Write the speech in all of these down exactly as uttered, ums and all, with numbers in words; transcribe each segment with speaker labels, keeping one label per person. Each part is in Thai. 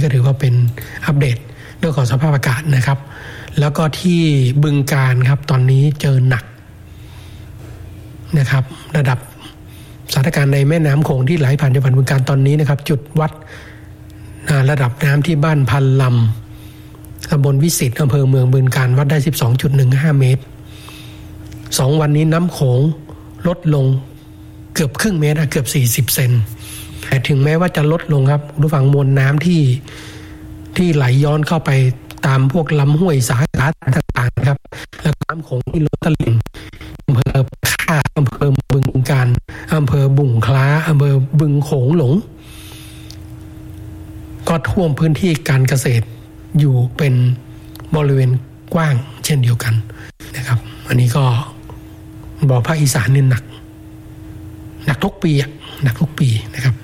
Speaker 1: ก็ถือว่าเป็นอัปเดตเรื่องของสภาพอากาศนะครับแล้วก็ที่บึงกาฬครับตอนนี้เจอหนักนะครับระดับสถานการณ์ในแม่น้ำโขงที่ไหลผ่านจังหวัดบึงกาฬตอนนี้นะครับจุดวัดระดับน้ำที่บ้านพันลำตำบลวิสิตอำเภอเมืองบึงกาฬวัดได้ สิบสองจุดหนึ่งห้า เมตรสองวันนี้น้ำโขงลดลงเกือบครึ่งเมตรเกือบสี่สิบเซนแต่ถึงแม้ว่าจะลดลงครับผู้ฟังมวลน้ำที่ที่ไหลย้อนเข้าไปตามพวกลำห้วยสาขาต่างๆครับแล้วน้ำโขงที่ล้นตลิ่งอำเภอค่าอำเภอบึงกาฬอำเภอบุ่งคล้าอำเภอบึงโขงหลงก็ท่วมพื้นที่การเกษตรอยู่เป็นบริเวณกว้างเช่นเดียวกันนะครับอันนี้ก็บอกภาคอีสานนี่หนักหนักทุกปีอ่ะหนักทุกปีนะครับ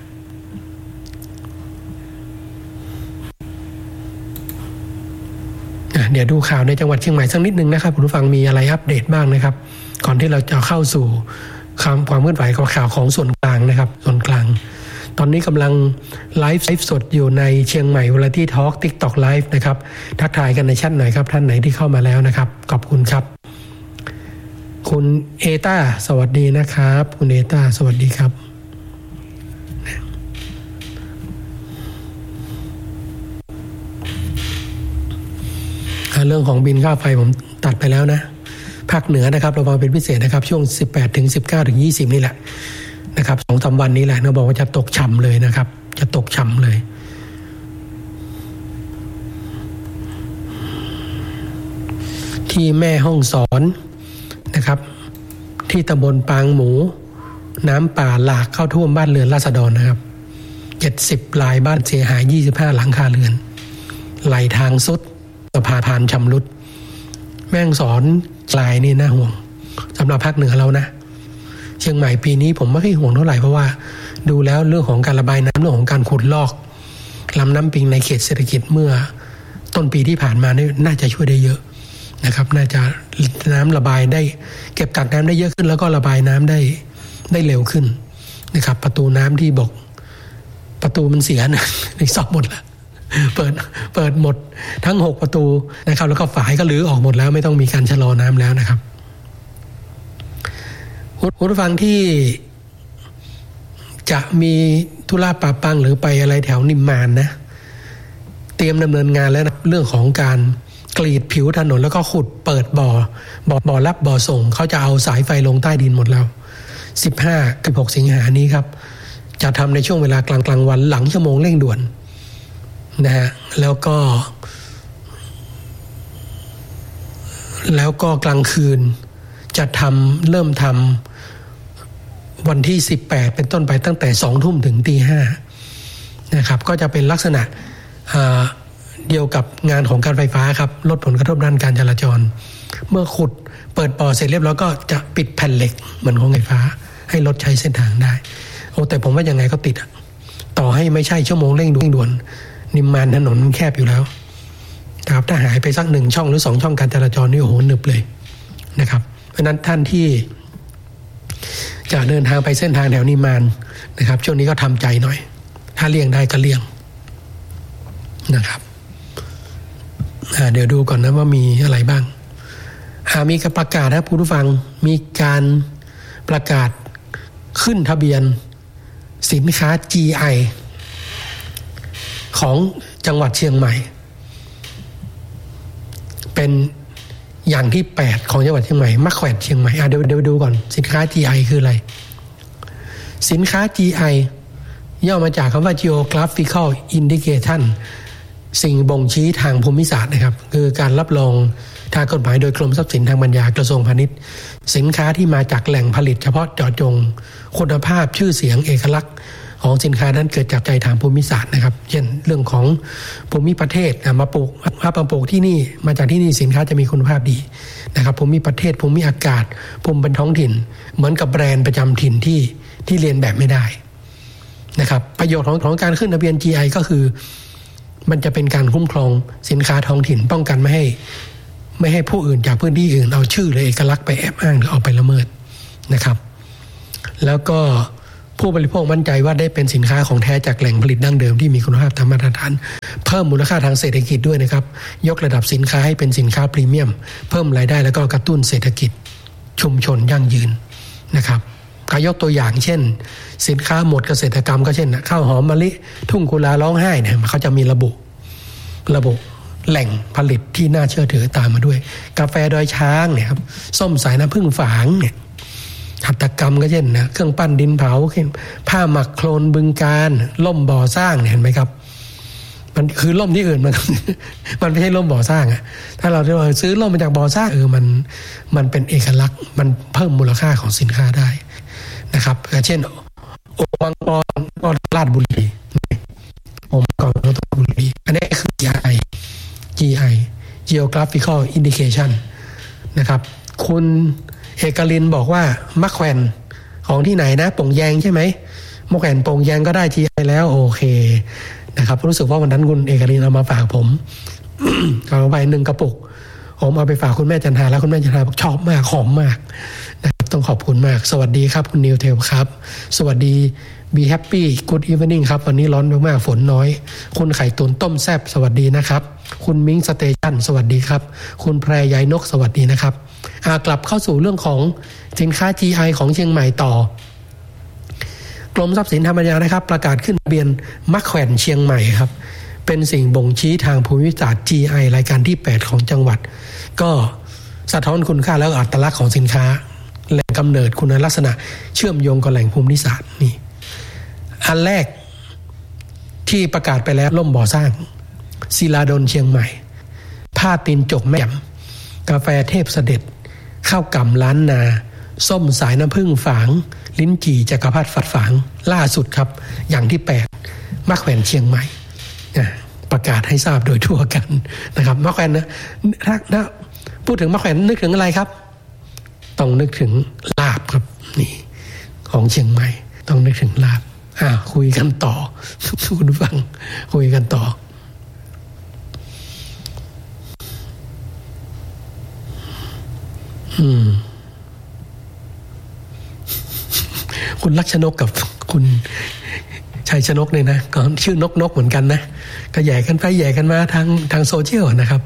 Speaker 1: เดี๋ยวดูข่าวในจังหวัดเชียงใหม่สักนิดนึงนะครับคุณผู้ฟังมีอะไรอัปเดตบ้างนะครับก่อนที่เราจะเข้าสู่ความเคลื่อนไหวของข่าวของส่วนกลางนะครับส่วนกลางตอนนี้กำลังไลฟ์สดอยู่ในเชียงใหม่วาไรตี้ทอล์ก TikTok Live นะครับทักทายกันในแชทหน่อยครับท่านไหนที่เข้ามาแล้วนะครับขอบคุณครับคุณเอต้าสวัสดีนะครับคุณเอต้าสวัสดีครับเรื่องของบินค่าไฟผมตัดไปแล้วนะภาคเหนือนะครับระวังเป็นพิเศษนะครับช่วงสิบแปดถึงสิบเก้าถึงยี่สิบนี่แหละนะครับ สองถึงสาม วันนี้แหละเขาบอกว่าจะตกฉ่ำเลยนะครับจะตกฉ่ำเลยที่แม่ฮ่องสอนนะครับที่ตำบลปางหมูน้ำป่าหลากเข้าท่วมบ้านเรือนราษฎรนะครับเจ็ดสิบรายบ้านเสียหายยี่สิบห้าหลังคาเรือนไหลทางสุดสะพานผ่านชำรุดแม่ฮ่องสอนลายนี่น่าห่วงสำหรับภาคเหนือเรานะเชียงใหม่ปีนี้ผมไม่ค่อยห่วงเท่าไหร่เพราะว่าดูแล้วเรื่องของการระบายน้ำเรื่องของการขุดลอกลำน้ำปิงในเขตเศรษฐกิจเมื่อต้นปีที่ผ่านมานี่น่าจะช่วยได้เยอะนะครับน่าจะน้ำระบายได้เก็บกักน้ำได้เยอะขึ้นแล้วก็ระบายน้ำได้ได้เร็วขึ้นนะครับประตูน้ำที่บอกประตูมันเสียนะนี่ซ่อมหมดแล้วเปิดเปิดหมดทั้งหกประตูนะครับแล้วก็ฝายก็รื้อออกหมดแล้วไม่ต้องมีการชะลอน้ำแล้วนะครับผู้ฟังที่จะมีธุระปะปังหรือไปอะไรแถวนิมมานนะเตรียมดำเนินงานแล้วนะเรื่องของการกรีดผิวถนนแล้วก็ขุดเปิดบ่อบ่อบ่อรับบ่อส่งเขาจะเอาสายไฟลงใต้ดินหมดแล้วสิบห้าถึงสิบหกสิงหานี้ครับจะทำในช่วงเวลากลางกลางวันหลังชั่วโมงเร่งด่วนนะฮะแล้วก็แล้วก็กลางคืนจะทำเริ่มทำวันที่สิบแปดเป็นต้นไปตั้งแต่สองทุ่มถึงตีห้านะครับก็จะเป็นลักษณะเดียวกับงานของการไฟฟ้าครับลดผลกระทบด้านการจราจรเมื่อขุดเปิดบ่อเสร็จเรียบร้อยก็จะปิดแผ่นเหล็กเหมือนของไฟฟ้าให้รถใช้เส้นทางได้โอ้แต่ผมว่ายังไงก็ติดอ่ะต่อให้ไม่ใช่ชั่วโมงเร่งด่วนนิมมานถนนมันแคบอยู่แล้วครับถ้าหายไปสักหนึ่งช่องหรือสองช่องการจราจรนี่โอ้โหหนึบเลยนะครับเพราะนั้นท่านที่จะเดินทางไปเส้นทางแถวนิมมานนะครับช่วงนี้ก็ทำใจหน่อยถ้าเลี่ยงได้ก็เลี่ยงนะครับเดี๋ยวดูก่อนนะว่ามีอะไรบ้างมีการประกาศนะผู้ฟังมีการประกาศขึ้นทะเบียนสินค้า จี ไอ ของจังหวัดเชียงใหม่เป็นอย่างที่แปดของจังหวัดเชียงใหม่มะแขวนเชียงใหม่อ่ะเดี๋ยวเดี๋ยวดูก่อนสินค้า จี ไอ คืออะไรสินค้า จี ไอ ย่อมาจากคำว่า Geographical Indication สิ่งบ่งชี้ทางภูมิศาสตร์นะครับคือการรับรองทางกฎหมายโดยกรมทรัพย์สินทางปัญญากระทรวงพาณิชย์สินค้าที่มาจากแหล่งผลิตเฉพาะเจาะจงคุณภาพชื่อเสียงเอกลักษณ์ของสินค้านั้นเกิดจากใจทางภูมิศาสตร์นะครับเช่นเรื่องของภูมิประเทศมาปลูกมาปลูกที่นี่มาจากที่นี่สินค้าจะมีคุณภาพดีนะครับภูมิประเทศภูมิอากาศภูมิเป็นท้องถิ่นเหมือนกับแบรนด์ประจำถิ่นที่ที่เรียนแบบไม่ได้นะครับประโยชน์ของของการขึ้นทะเบียน จี ไอ ก็คือมันจะเป็นการคุ้มครองสินค้าท้องถิ่นป้องกันไม่ให้ไม่ให้ผู้อื่นจากพื้นที่อื่นเอาชื่อหรือเอกลักษณ์ไปแอบอ้างหรือเอาไปละเมิดนะครับแล้วก็ผู้บริโภคมั่นใจว่าได้เป็นสินค้าของแท้จากแหล่งผลิตดั้งเดิมที่มีคุณภาพตามมาตรฐานเพิ่มมูลค่าทางเศรษฐกิจด้วยนะครับยกระดับสินค้าให้เป็นสินค้าพรีเมียมเพิ่มรายได้แล้วก็กระตุ้นเศรษฐกิจชุมชนยั่งยืนนะครับก็ยกตัวอย่างเช่นสินค้าหมดเกษตรกรรมก็เช่นข้าวหอมมะลิทุ่งกุลาร้องไห้เนี่ยเขาจะมีระบุระบุแหล่งผลิตที่น่าเชื่อถือตามมาด้วยกาแฟดอยช้างเนี่ยครับส้มสายน้ำผึ้งฝางเนี่ยหัตถกรรมก็เช่นนะเครื่องปั้นดินเผาผ้าหมักโคลนบึงการล่มบ่อสร้างเนี่ยเห็นไหมครับมันคือล่มที่อื่นมัน มันไม่ใช่ล่มบ่อสร้างอะถ้าเราจะซื้อล่มมาจากบ่อสร้างเออมันมันเป็นเอกลักษณ์มันเพิ่มมูลค่าของสินค้าได้นะครับเช่นโอ่งมังกรก็ราชบุรีโอ่งมังกรราชบุรีอันนี้คือ จี ไอ จี ไอ Geographical Indication นะครับคุณเอกลินบอกว่ามะแขวนของที่ไหนนะโป่งแยงใช่ไหมมะแขวนโป่งแยงก็ได้ จี ไอ แล้วโอเคนะครับรู้สึกว่าวันนั้นคุณเอกลินเอามาฝากผม เอาไปหนึ่งกระปุกผมเอาไปฝากคุณแม่จันทราแล้วคุณแม่จันทราบอกชอบมากหอมมากนะครับต้องขอบคุณมากสวัสดีครับคุณนิวเทลครับสวัสดี Be Happy Good Evening ครับวันนี้ร้อนมากๆฝนน้อยคุณไข่ตุ๋นต้มแซ่บสวัสดีนะครับคุณมิ้งสเตชันสวัสดีครับคุณแพรยายนกสวัสดีนะครับกลับเข้าสู่เรื่องของสินค้า จี ไอ ของเชียงใหม่ต่อกรมทรัพย์สินธรรมชาตินะครับประกาศขึ้นทะเบียนมะแขวนเชียงใหม่ครับเป็นสิ่งบ่งชี้ทางภูมิศาสตร์ จี ไอ รายการที่แปดของจังหวัดก็สะท้อนคุณค่าและอัตลักษณ์ของสินค้าแหล่งกำเนิดคุณลักษณะเชื่อมโยงกับแหล่งภูมิศาสตร์นี่อันแรกที่ประกาศไปแล้วล่มบ่อสร้างศิลาดลเชียงใหม่ผ้าตีนจกแม่มกาแฟเทพเสด็จข้าวก่ำล้านนาส้มสายน้ำผึ้งฝางลิ้นจี่จักรพรรดิฝัดฝางล่าสุดครับอย่างที่แปดมะแขวนเชียงใหม่ประกาศให้ทราบโดยทั่วกันนะครับมะแขวนนะถ้าถ้าพูดถึงมะแขวนนึกถึงอะไรครับต้องนึกถึงลาบครับนี่ของเชียงใหม่ต้องนึกถึงลาบอ่าคุยกันต่อคุณฟังคุยกันต่ออืมคุณลักษณกกับคุณชัยชนกเนี่ยนะก็ชื่อนกนกเหมือนกันนะก็แย่กันไปแย่กันมาทางทางโซเชียลนะครับ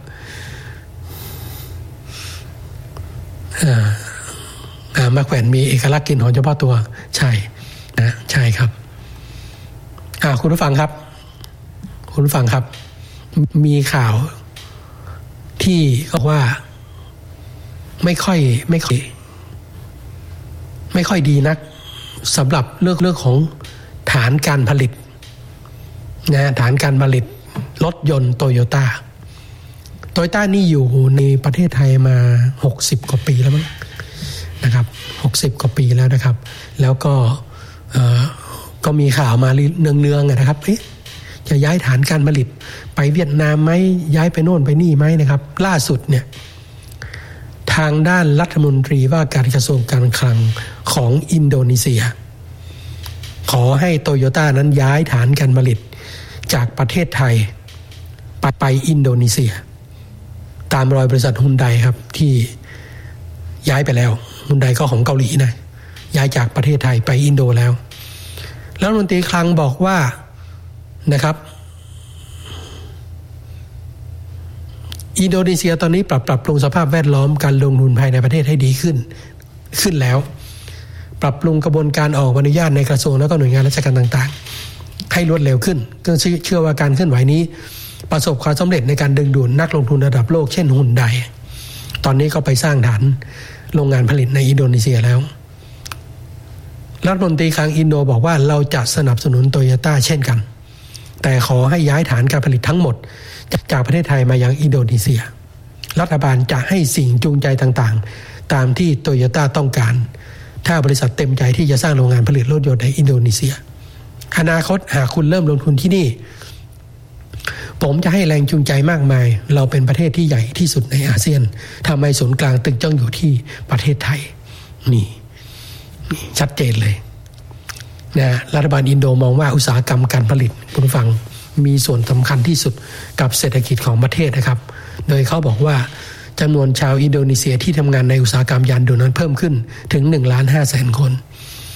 Speaker 1: อ่าอ่ามะแขวนมีเอกลักษณ์กลิ่นหอมเฉพาะตัวใช่นะใช่ครับอ่าคุณผู้ฟังครับคุณผู้ฟังครับมีข่าวที่บอกว่าไม่ค่อยไม่ค่อยไม่ค่อยดีนักสำหรับเรื่องเรื่องของฐานการผลิตนะฐานการผลิตรถยนต์โตโยต้าโตโยต้านี่อยู่ในประเทศไทยมาหกสิบกว่าปีแล้วมั้งนะครับหกสิบกว่าปีแล้วนะครับแล้วก็เอ่อก็มีข่าวมาเนืองๆนะครับเอ๊ะจะย้ายฐานการผลิตไปเวียดนามไหมย้ายไปโน่นไปนี่ไหมนะครับล่าสุดเนี่ยทางด้านรัฐมนตรีว่าการกระทรวงการคลังของอินโดนีเซียขอให้โตโยต้านั้นย้ายฐานการผลิตจากประเทศไทยไปไปอินโดนีเซียตามรอยบริษัทฮุนไดครับที่ย้ายไปแล้วฮุนไดก็ของเกาหลีนะย้ายจากประเทศไทยไปอินโดแล้วแล้วรัฐมนตรีคลังบอกว่านะครับอินโดนีเซียตอนนี้ปรับปรับปรุงสภาพแวดล้อมการลงทุนภายในประเทศให้ดีขึ้นขึ้นแล้วปรับปรุงกระบวนการออกใบอนุญาตในกระทรวงแล้วก็หน่วยงานราชการต่างๆให้รวดเร็วขึ้นก็เชื่อว่าการเคลื่อนไหวนี้ประสบความสำเร็จในการดึงดูดนักลงทุนระดับโลกเช่นฮุนไดตอนนี้ก็ไปสร้างฐานโรงงานผลิตในอินโดนีเซียแล้วรัฐมนตรีคลังอินโดบอกว่าเราจะสนับสนุนโตโยต้าเช่นกันแต่ขอให้ย้ายฐานการผลิตทั้งหมดจากประเทศไทยมายังอินโดนีเซียรัฐบาลจะให้สิ่งจูงใจต่างๆตามที่โตโยต้าต้องการถ้าบริษัทเต็มใจที่จะสร้างโรงงานผลิตรถยนต์ในอินโดนีเซียอนาคตหากคุณเริ่มลงทุนที่นี่ผมจะให้แรงจูงใจมากมายเราเป็นประเทศที่ใหญ่ที่สุดในอาเซียนทำให้ศูนย์กลางตึงจ้องอยู่ที่ประเทศไทยนี่ชัดเจนเลยนะรัฐบาลอินโดมองว่าอุตสาหกรรมการผลิตคุณผู้ฟังมีส่วนสำคัญที่สุดกับเศรษฐกิจของประเทศนะครับโดยเขาบอกว่าจำนวนชาวอินโดนีเซียที่ทำงานในอุตสาหกรรมยานยนต์นั้นเพิ่มขึ้นถึงหนึ่งล้านห้าแสนคน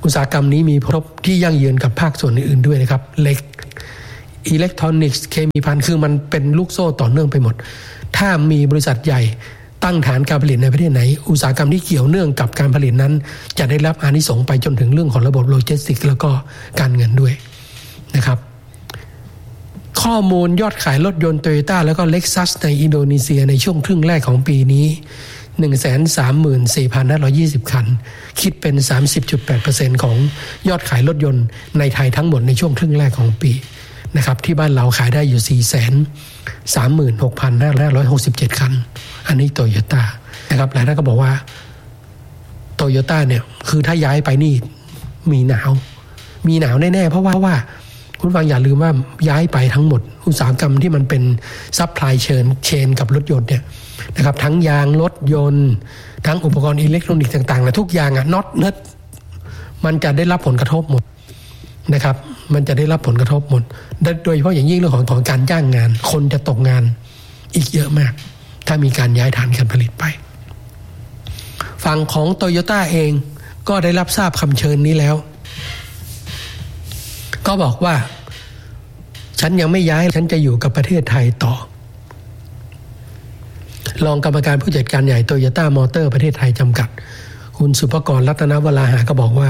Speaker 1: อุตสาหกรรมนี้มีผลกระทบที่ยั่งยืนกับภาคส่วนอื่นๆด้วยนะครับเหล็กอิเล็กทรอนิกส์เคมีภัณฑ์คือมันเป็นลูกโซ่ต่อเนื่องไปหมดถ้ามีบริษัทใหญ่ตั้งฐานการผลิตในประเทศไหนอุตสาหกรรมที่เกี่ยวเนื่องกับการผลิตนั้นจะได้รับอานิสงส์ไปจนถึงเรื่องของระบบโลจิสติกส์แล้วก็การเงินด้วยนะครับข้อมูลยอดขายรถยนต์ Toyota แล้วก็ Lexus ในอินโดนีเซียในช่วงครึ่งแรกของปีนี้ หนึ่งแสนสามหมื่นสี่พันห้าร้อยยี่สิบ คันคิดเป็น สามสิบจุดแปดเปอร์เซ็นต์ ของยอดขายรถยนต์ในไทยทั้งหมดในช่วงครึ่งแรกของปีนะครับที่บ้านเราขายได้อยู่ สี่แสนสามหมื่นหกพันห้าร้อยหกสิบเจ็ด คันอันนี้ Toyota นะครับหลายท่านก็บอกว่า Toyota เนี่ยคือถ้าย้ายไปนี่มีหนาวมีหนาวแน่ๆเพราะว่าว่าคุณฟังอย่าลืมว่าย้ายไปทั้งหมดอุตสาหกรรมที่มันเป็นซัพพลายเชนเชนกับรถยนต์เนี่ยนะครับทั้งยางรถยนต์ทั้งอุปกรณ์อิเล็กทรอนิกส์ต่างๆและทุกอย่างอ่ะน็อตเน็ตมันจะได้รับผลกระทบหมดนะครับมันจะได้รับผลกระทบหมดโดยเฉพาะอย่างยิ่งเรื่องของของการจ้างงานคนจะตกงานอีกเยอะมากถ้ามีการย้ายฐานการผลิตไปฝั่งของ Toyota เองก็ได้รับทราบคำเชิญนี้แล้วก็บอกว่าฉันยังไม่ย้ายฉันจะอยู่กับประเทศไทยต่อรองกรรมการผู้จัดการใหญ่ Toyota Motor ประเทศไทยจำกัดคุณสุภกรรัตนวราหะก็บอกว่า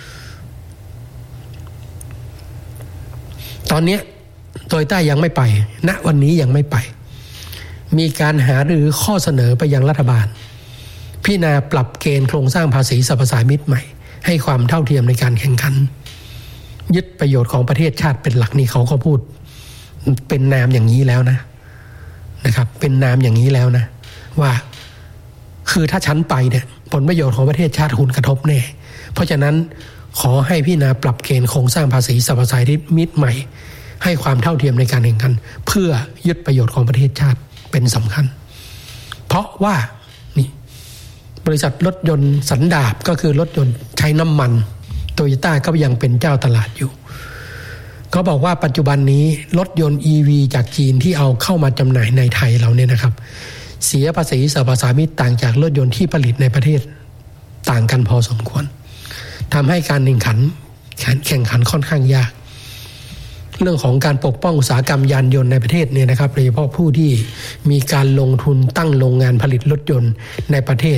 Speaker 1: ตอนนี้ Toyota ยังไม่ไปณวันนี้ยังไม่ไปมีการหารือข้อเสนอไปยังรัฐบาลพิจารณาปรับเกณฑ์โครงสร้างภาษีสรรพสามิตใหม่ให้ความเท่าเทียมในการแข่งขันยึดประโยชน์ของประเทศชาติเป็นหลักนี่เขาก็พูดเป็นนามอย่างนี้แล้วนะนะครับเป็นนามอย่างนี้แล้วนะว่าคือถ้าฉันไปเนี่ยผลประโยชน์ของประเทศชาติคุณกระทบแน่เพราะฉะนั้นขอให้พิจารณาปรับเกณฑ์โครงสร้างภาษีสรรพสามิตใหม่ให้ความเท่าเทียมในการแข่งขันเพื่อยึดประโยชน์ของประเทศชาติเป็นสำคัญเพราะว่านี่บริษัทรถยนต์สันดาปก็คือรถยนต์ใช้น้ำมันโตโยต้าก็ยังเป็นเจ้าตลาดอยู่เขาบอกว่าปัจจุบันนี้รถยนต์ อี วี จากจีนที่เอาเข้ามาจำหน่ายในไทยเราเนี่ยนะครับเสียภาษีสรรพสามิตต่างจากรถยนต์ที่ผลิตในประเทศต่างกันพอสมควรทำให้การแข่งขันแข่งขันค่อนข้างยากเรื่องของการปกป้องอุตสาหกรรมยานยนต์ในประเทศเนี่ยนะครับโดยเฉพาะผู้ที่มีการลงทุนตั้งโรงงานผลิตรถยนต์ในประเทศ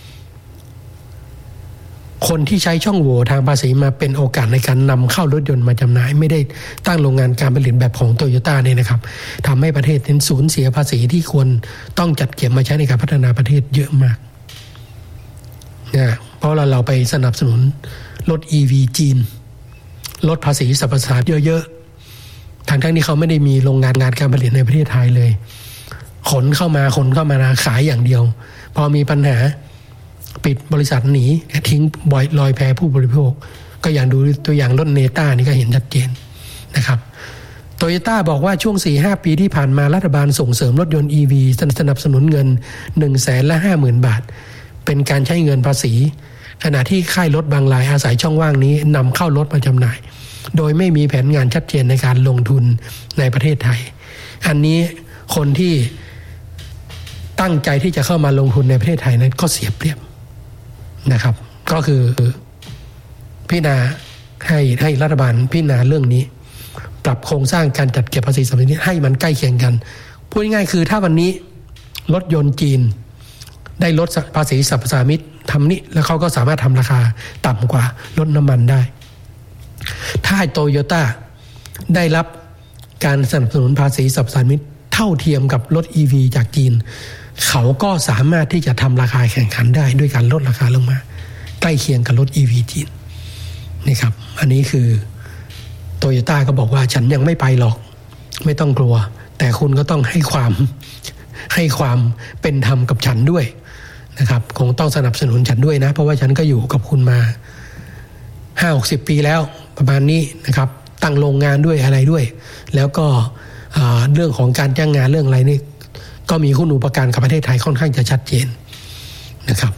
Speaker 1: คนที่ใช้ช่องโหว่ทางภาษีมาเป็นโอกาสในการนำเข้ารถยนต์มาจำหน่ายไม่ได้ตั้งโรงงานการผลิตแบบของโตโยต้าเนี่ยนะครับทำให้ประเทศนั้นสูญเสียภาษีที่ควรต้องจัดเก็บมาใช้ในการพัฒนาประเทศเยอะมากนะเพราะเราเราไปสนับสนุนรถ อี วี จีนลดภาษีสรรพสามิตเยอะๆทางทั้งที่เขาไม่ได้มีโรงงานงานการผลิตในประเทศไทยเลยขนเข้ามาขนเข้ามาขายอย่างเดียวพอมีปัญหาปิดบริษัทหนีทิ้งบอยลอยแพผู้บริโภคก็อย่างดูตัวอย่างรถเนต้านี่ก็เห็นชัดเจนนะครับโตโยต้าบอกว่าช่วง สี่ห้า ปีที่ผ่านมารัฐบาลส่งเสริมรถยนต์ อี วี สนับสนุนเงิน หนึ่งแสนห้าหมื่น บาทเป็นการใช้เงินภาษีขณะที่ค่ายรถบางรายอาศัยช่องว่างนี้นำเข้ารถมาจำหน่ายโดยไม่มีแผนงานชัดเจนในการลงทุนในประเทศไทยอันนี้คนที่ตั้งใจที่จะเข้ามาลงทุนในประเทศไทยนั้นก็เสียเปรียบนะครับก็คือพิจารณาให้ให้รัฐบาลพิจารณาเรื่องนี้ปรับโครงสร้างการจัดเก็บภาษีสรรพสามิตให้มันใกล้เคียงกันพูดง่ายๆคือถ้าวันนี้รถยนต์จีนได้ลดภาษีสรรพสามิตทำนี้แล้วเขาก็สามารถทำราคาต่ำกว่ารถน้ำมันได้ถ้าโตโยต้าได้รับการสนับสนุนภาษีสรรพสามิตเท่าเทียมกับรถ อี วี จากจีนเขาก็สามารถที่จะทำราคาแข่งขันได้ด้วยการลดราคาลงมาใกล้เคียงกับรถ อี วี จีนนี่ครับอันนี้คือโตโยต้าก็บอกว่าฉันยังไม่ไปหรอกไม่ต้องกลัวแต่คุณก็ต้องให้ความให้ความเป็นธรรมกับฉันด้วยนะครับคงต้องสนับสนุนฉันด้วยนะเพราะว่าฉันก็อยู่กับคุณมา ห้าหกสิบ ปีแล้วประมาณนี้นะครับตั้งโรงงานด้วยอะไรด้วยแล้วก็เรื่องของการจ้างงานเรื่องอะไรนี่ก็มีคุณูปการกับประเทศไทยค่อนข้างจะชัดเจนนะครับ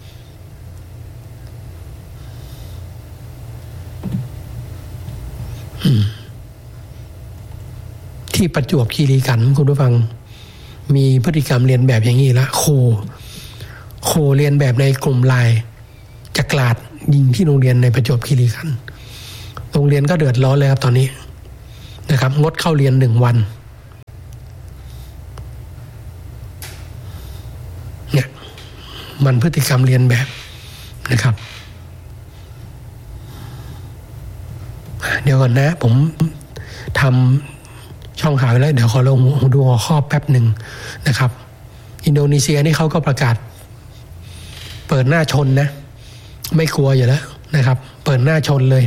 Speaker 1: ที่ประจวบคีรีขันธ์คุณผู้ฟังมีพฤติกรรมเรียนแบบอย่างนี้ละโคโคเรียนแบบในกลุ่มไลน์จะกราดยิงที่โรงเรียนในประจวบคีรีขันธ์โรงเรียนก็เดือดร้อนเลยครับตอนนี้นะครับงดเข้าเรียนหนึ่งวันเนี่ยมันพฤติกรรมเรียนแบบนะครับเดี๋ยวก่อนนะผมทำช่องข่าวไว้แล้วเดี๋ยวขอลงดูหัวข้อแป๊บหนึ่งนะครับอินโดนีเซียนี่เขาก็ประกาศเปิดหน้าชนนะไม่กลัวอยู่แล้วนะครับเปิดหน้าชนเลย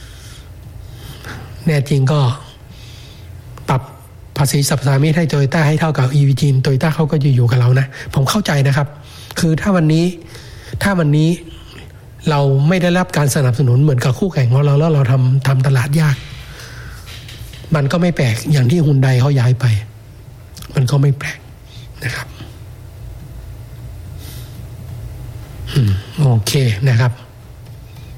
Speaker 1: แน่จริงก็ปรับภาษีสรรพสามิตให้โตโยต้าให้เท่ากับ อี วี จีนโตโยต้าเขาก็จะอยู่กับเรานะผมเข้าใจนะครับคือถ้าวันนี้ถ้าวันนี้เราไม่ได้รับการสนับสนุนเหมือนกับคู่แข่งของเราแล้วเราทำทำตลาดยากมันก็ไม่แปลกอย่างที่ฮุนไดเขาย้ายไปมันก็ไม่แปลกนะครับโอเคนะครับ